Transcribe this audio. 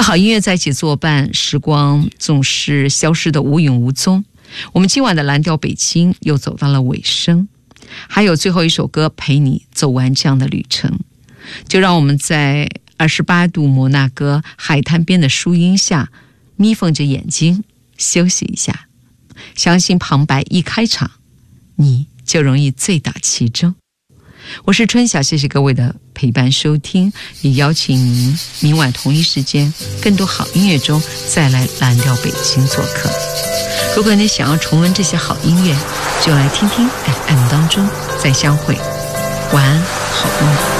好音乐在一起作伴，时光总是消失得无影无踪。我们今晚的蓝调北京又走到了尾声，还有最后一首歌陪你走完这样的旅程。就让我们在28度摩纳哥海滩边的树荫下眯缝着眼睛休息一下，相信旁白一开场，你就容易醉倒其中。我是春晓，谢谢各位的陪伴收听，也邀请您明晚同一时间更多好音乐中再来蓝调北京做客。如果你想要重温这些好音乐，就来听听 FM 当中再相会。晚安，好梦。